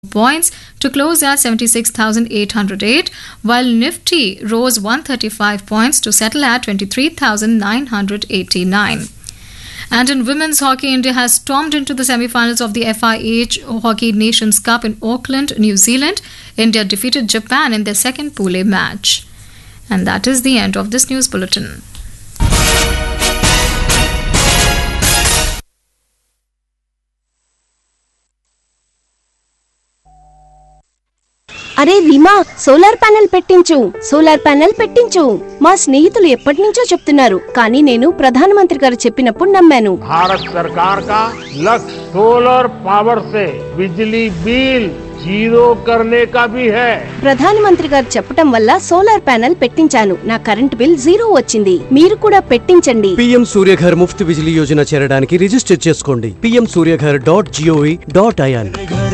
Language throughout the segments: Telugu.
points to close at 76,808, while Nifty rose 135 points to settle at 23,989. And in women's hockey, India has stormed into the semi-finals of the FIH Hockey Nations Cup in Auckland, New Zealand. India defeated Japan in their second Pool A match. And that is the end of this news bulletin. అరే రీమా, సోలార్ ప్యానెల్ పెట్టించు మా స్నేహితులు ఎప్పటి నుంచో చెప్తున్నారు, కానీ నేను ప్రధానమంత్రి గారు చెప్పినప్పుడు నమ్మాను. భారత్ సర్కార్ కా లక్ష్య సోలార్ పవర్ సే బిజ్లీ బిల్ జీరో కర్నే కా భీ హై. ప్రధానమంత్రి గారు చెప్పటం వల్ల సోలార్ ప్యానెల్ పెట్టించాను. నా కరెంట్ బిల్ జీరో వచ్చింది. మీరు కూడా పెట్టించండి. PM సూర్యఘర్ ముఫ్త్ బిజిలీ యోజన చేరడానికి రిజిస్టర్ చేసుకోండి. pmsuryaghar.gov.in.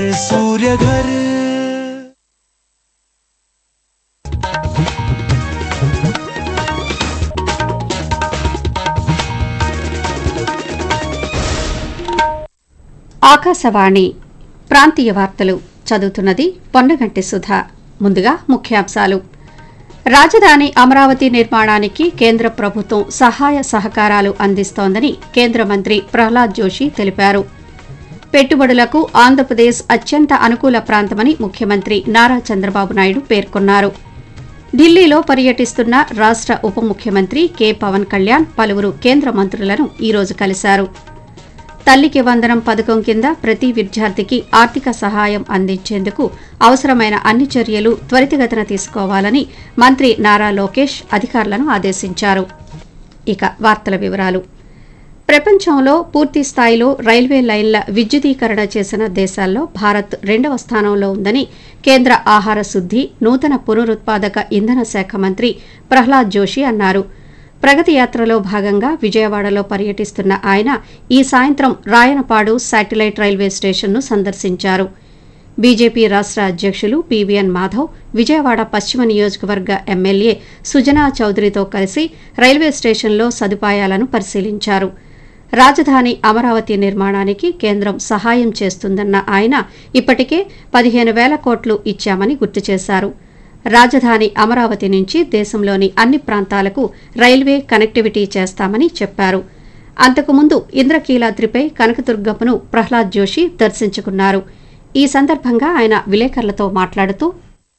ఆకాశవాణి ప్రాంతీయ వార్తలు చదువుతున్నది పొన్నగంటి సుధా. ముందుగా ముఖ్యాంశాలు. రాజధాని అమరావతి నిర్మాణానికి కేంద్ర ప్రభుత్వం సహాయ సహకారాలు అందిస్తోందని కేంద్ర మంత్రి ప్రహ్లాద్ జోషి తెలిపారు. పెట్టుబడులకు ఆంధ్రప్రదేశ్ అత్యంత అనుకూల ప్రాంతమని ముఖ్యమంత్రి నారా చంద్రబాబు నాయుడు పేర్కొన్నారు. ఢిల్లీలో పర్యటిస్తున్న రాష్ట్ర ఉప ముఖ్యమంత్రి కె పవన్ కళ్యాణ్ పలువురు కేంద్ర మంత్రులను ఈరోజు కలిశారు. తల్లికి వందనం పథకం కింద ప్రతి విద్యార్థికి ఆర్థిక సహాయం అందించేందుకు అవసరమైన అన్ని చర్యలు త్వరితగతిన తీసుకోవాలని మంత్రి నారా లోకేష్ అధికారులను ఆదేశించారు. ఇక వార్తల వివరాలు. ప్రపంచంలో పూర్తి స్థాయిలో రైల్వే లైన్ల విద్యుదీకరణ చేసిన దేశాల్లో భారత్ 2వ స్థానంలో ఉందని కేంద్ర ఆహార శుద్ది, నూతన పునరుత్పాదక ఇంధన శాఖ మంత్రి ప్రహ్లాద్ జోషి అన్నారు. ప్రగతి యాత్రలో భాగంగా విజయవాడలో పర్యటిస్తున్న ఆయన ఈ సాయంత్రం రాయనపాడు శాటిలైట్ రైల్వే స్టేషన్ను సందర్శించారు. బీజేపీ రాష్ట్ర అధ్యక్షులు పీవీఎన్ మాధవ్ విజయవాడ పశ్చిమ నియోజకవర్గ ఎమ్మెల్యే సుజనా చౌదరితో కలిసి రైల్వే స్టేషన్లో సదుపాయాలను పరిశీలించారు. రాజధాని అమరావతి నిర్మాణానికి కేంద్రం సహాయం చేస్తుందన్న ఆయన ఇప్పటికే 15,000 కోట్లు ఇచ్చామని గుర్తు చేశారు. రాజధాని అమరావతి నుంచి దేశంలోని అన్ని ప్రాంతాలకు రైల్వే కనెక్టివిటీ చేస్తామని చెప్పారు. అంతకుముందు ఇంద్రకీలాద్రిపై కనకదుర్గమ్మను ప్రహ్లాద్ జోషి దర్శించుకున్నారు. ఈ సందర్భంగా ఆయన విలేకరులతో మాట్లాడుతూ,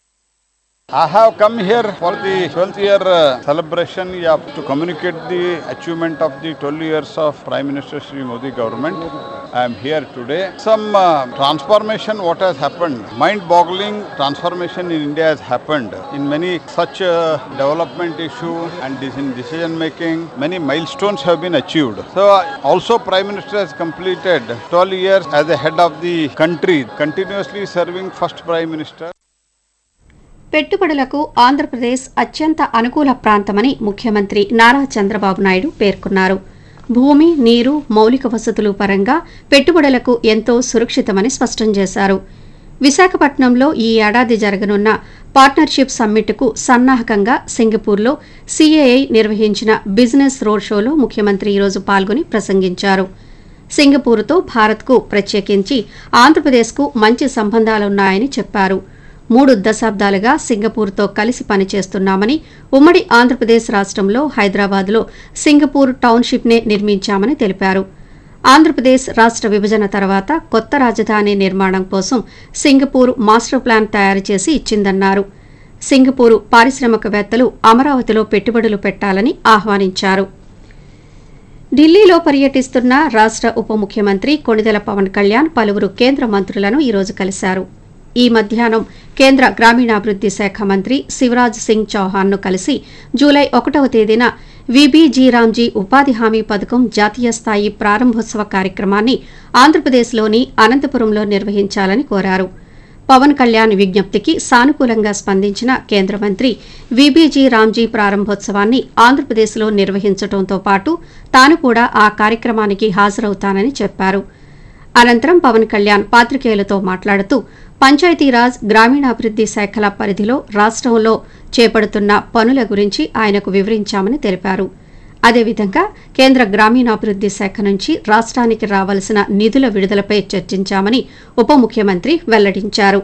I have come here for the 12th year celebration to communicate the achievement of the 12 years of Prime Minister Shri Modi government. I am here today. Some transformation what has happened, mind-boggling transformation in India has happened in many such development issues and in decision making. Many milestones have been achieved. So also Prime Minister has completed 12 years as the head of the country, continuously serving first Prime Minister. పెట్టుబడులకు ఆంధ్రప్రదేశ్ అత్యంత అనుకూల ప్రాంతమని ముఖ్యమంత్రి నారా చంద్రబాబు నాయుడు పేర్కొన్నారు. భూమి, నీరు, మౌలిక వసతులు పరంగా పెట్టుబడులకు ఎంతో సురక్షితమని స్పష్టం చేశారు. విశాఖపట్నంలో ఈ ఏడాది జరగనున్న పార్ట్నర్షిప్ సమ్మిట్కు సన్నాహకంగా సింగపూర్లో సిఏఐ నిర్వహించిన బిజినెస్ రోడ్ షోలో ముఖ్యమంత్రి ఈరోజు పాల్గొని ప్రసంగించారు. సింగపూర్తో భారత్కు, ప్రత్యేకించి ఆంధ్రప్రదేశ్కు మంచి సంబంధాలున్నాయని చెప్పారు. 3 దశాబ్దాలుగా సింగపూర్తో కలిసి పనిచేస్తున్నామని, ఉమ్మడి ఆంధ్రప్రదేశ్ రాష్ట్రంలో హైదరాబాద్లో సింగపూర్ టౌన్షిప్నే నిర్మించామని తెలిపారు. ఆంధ్రప్రదేశ్ రాష్ట్ర విభజన తర్వాత కొత్త రాజధాని నిర్మాణం కోసం సింగపూర్ మాస్టర్ ప్లాన్ తయారు చేసి ఇచ్చిందన్నారు. సింగపూర్ పారిశ్రామికవేత్తలు అమరావతిలో పెట్టుబడులు పెట్టాలని ఆహ్వానించారు. ఢిల్లీలో పర్యటిస్తున్న రాష్ట్ర ఉప ముఖ్యమంత్రి కొణిదెల పవన్ కళ్యాణ్ పలువురు కేంద్ర మంత్రులను ఈరోజు కలిశారు. ఈ మధ్యాహ్నం కేంద్ర గ్రామీణాభివృద్ది శాఖ మంత్రి శివరాజ్ సింగ్ చౌహాన్ను కలిసి జూలై 1వ తేదీన విబిజీ రామ్జీ ఉపాధి హామీ పథకం జాతీయ స్థాయి ప్రారంభోత్సవ కార్యక్రమాన్ని ఆంధ్రప్రదేశ్లోని అనంతపురంలో నిర్వహించాలని కోరారు. పవన్ కళ్యాణ్ విజ్ఞప్తికి సానుకూలంగా స్పందించిన కేంద్ర మంత్రి విబిజీ రామ్జీ ప్రారంభోత్సవాన్ని ఆంధ్రప్రదేశ్లో నిర్వహించడంతో పాటు తాను కూడా ఆ కార్యక్రమానికి హాజరవుతానని చెప్పారు. అనంతరం పవన్ కళ్యాణ్ పాత్రికేయులతో మాట్లాడుతూ పంచాయతీరాజ్, గ్రామీణాభివృద్ది శాఖల పరిధిలో రాష్ట్రంలో చేపడుతున్న పనుల గురించి ఆయనకు వివరించామని తెలిపారు. అదేవిధంగా కేంద్ర గ్రామీణాభివృద్ది శాఖ నుంచి రాష్ట్రానికి రావాల్సిన నిధుల విడుదలపై చర్చించామని ఉప ముఖ్యమంత్రి వెల్లడించారు.